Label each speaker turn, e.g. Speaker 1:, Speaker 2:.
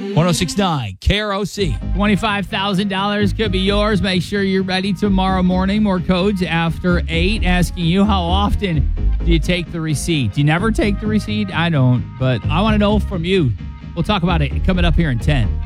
Speaker 1: 1069 KROC.
Speaker 2: $25,000 could be yours. Make sure you're ready tomorrow morning. More codes after 8, asking you how often do you take the receipt? Do you never take the receipt? I don't, but I want to know from you. We'll talk about it coming up here in 10.